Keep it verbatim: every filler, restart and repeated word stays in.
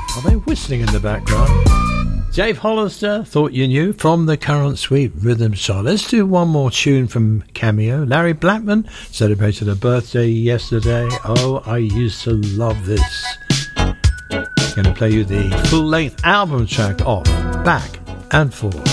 Are they whistling in the background? Dave Hollister, Thought You Knew, from the current Sweet Rhythm chart. Let's do one more tune from Cameo. Larry Blackman celebrated a birthday yesterday. Oh, I used to love this. Going to play you the full-length album track of Back and Forth.